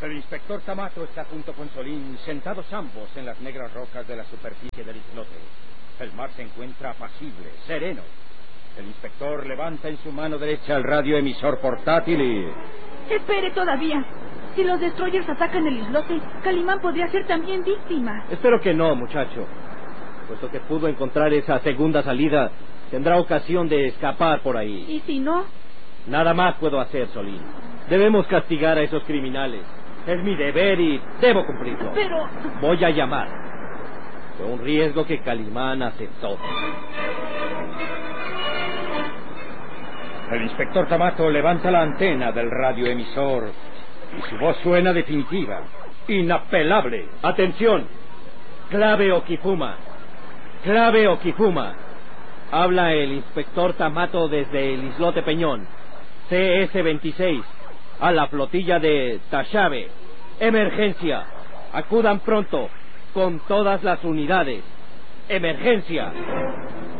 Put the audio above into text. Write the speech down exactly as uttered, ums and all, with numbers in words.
El inspector Tamato está junto con Solín, sentados ambos en las negras rocas de la superficie del islote. El mar se encuentra apacible, sereno. El inspector levanta en su mano derecha el radioemisor portátil y... Espere todavía. Si los destroyers atacan el islote, Calimán podría ser también víctima. Espero que no, muchacho. Puesto que pudo encontrar esa segunda salida, tendrá ocasión de escapar por ahí. ¿Y si no? Nada más puedo hacer, Solín. Debemos castigar a esos criminales. Es mi deber y debo cumplirlo. Pero... Voy a llamar. Fue un riesgo que Calimán aceptó. El inspector Tamato levanta la antena del radioemisor y su voz suena definitiva, inapelable. ¡Atención! Clave Okifuma. Clave Okifuma. Habla el inspector Tamato desde el islote Peñón. C S veintiséis. A la flotilla de Tashabe. Emergencia. Acudan pronto con todas las unidades. Emergencia.